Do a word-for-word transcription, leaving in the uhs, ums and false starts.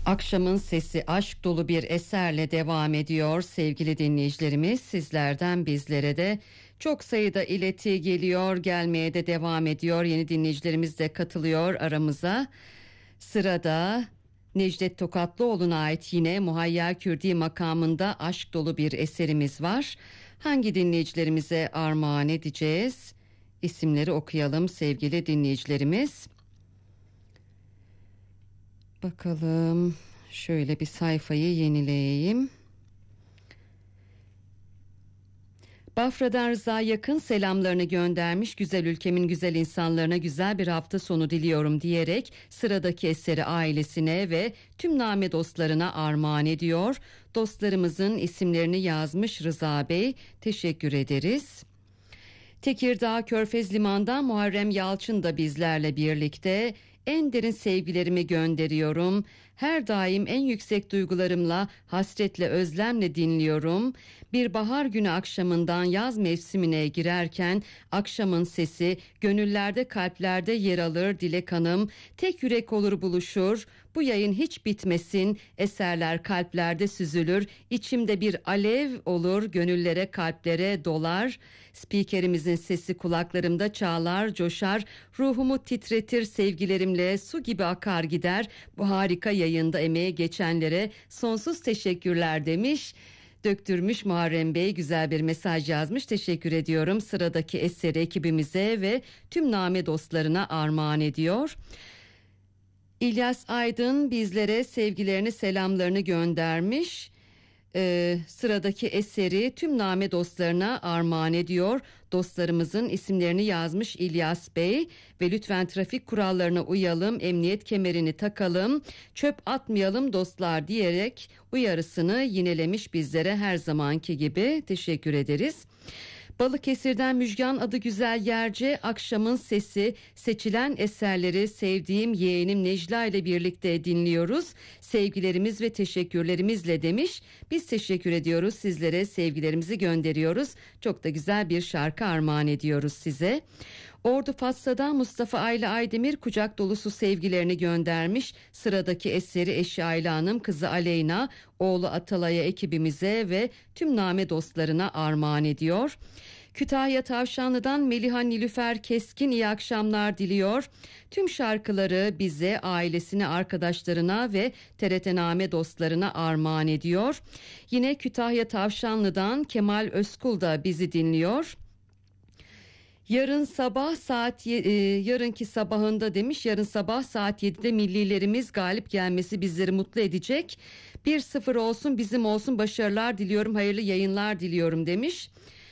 Akşamın Sesi aşk dolu bir eserle devam ediyor sevgili dinleyicilerimiz. Sizlerden bizlere de çok sayıda ileti geliyor, gelmeye de devam ediyor. Yeni dinleyicilerimiz de katılıyor aramıza. Sırada Necdet Tokatlıoğlu'na ait yine Muhayyer Kürdi makamında aşk dolu bir eserimiz var. Hangi dinleyicilerimize armağan edeceğiz? İsimleri okuyalım sevgili dinleyicilerimiz. Bakalım, şöyle bir sayfayı yenileyeyim. Bafra'dan Rıza Yakın selamlarını göndermiş. Güzel ülkemin güzel insanlarına güzel bir hafta sonu diliyorum diyerek sıradaki eseri ailesine ve tüm name dostlarına armağan ediyor. Dostlarımızın isimlerini yazmış Rıza Bey. Teşekkür ederiz. Tekirdağ Körfez Liman'dan Muharrem Yalçın da bizlerle birlikte. En derin sevgilerimi gönderiyorum. Her daim en yüksek duygularımla, hasretle, özlemle dinliyorum. Bir bahar günü akşamından yaz mevsimine girerken akşamın sesi gönüllerde, kalplerde yer alır Dilek Hanım. Tek yürek olur buluşur. Bu yayın hiç bitmesin. Eserler kalplerde süzülür. İçimde bir alev olur. Gönüllere, kalplere dolar. Spikerimizin sesi kulaklarımda çağlar, coşar. Ruhumu titretir sevgilerimle. Su gibi akar gider. Bu harika yayında emeğe geçenlere sonsuz teşekkürler demiş. Döktürmüş Muharrem Bey, güzel bir mesaj yazmış. Teşekkür ediyorum. Sıradaki eseri ekibimize ve tüm name dostlarına armağan ediyor. İlyas Aydın bizlere sevgilerini, selamlarını göndermiş. Ee, sıradaki eseri tüm name dostlarına armağan ediyor. Dostlarımızın isimlerini yazmış İlyas Bey ve lütfen trafik kurallarına uyalım, emniyet kemerini takalım, çöp atmayalım dostlar diyerek uyarısını yinelemiş bizlere her zamanki gibi. Teşekkür ederiz. Balıkesir'den Müjgan adı güzel yerce akşamın sesi seçilen eserleri sevdiğim yeğenim Necla ile birlikte dinliyoruz. Sevgilerimiz ve teşekkürlerimizle demiş. Biz teşekkür ediyoruz, sizlere sevgilerimizi gönderiyoruz. Çok da güzel bir şarkı armağan ediyoruz size. Ordu Fatsa'dan Mustafa Ayla Aydemir kucak dolusu sevgilerini göndermiş. Sıradaki eseri eşi Ayla Hanım, kızı Aleyna, oğlu Atalay'a, ekibimize ve tüm name dostlarına armağan ediyor. Kütahya Tavşanlı'dan Meliha Nilüfer Keskin iyi akşamlar diliyor. Tüm şarkıları bize, ailesine, arkadaşlarına ve T R T Name dostlarına armağan ediyor. Yine Kütahya Tavşanlı'dan Kemal Özkul da bizi dinliyor. Yarın sabah saat e, yarınki sabahında demiş, yarın sabah saat yedide millilerimiz galip gelmesi bizleri mutlu edecek. bir sıfır olsun bizim olsun, başarılar diliyorum, hayırlı yayınlar diliyorum demiş.